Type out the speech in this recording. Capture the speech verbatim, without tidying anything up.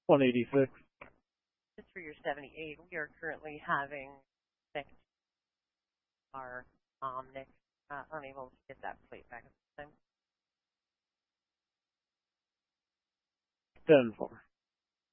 one eighty-six. Just for your seventy-eight, we are currently having Nick, our um, Nick, uh, unable to get that plate back at the time. ten four.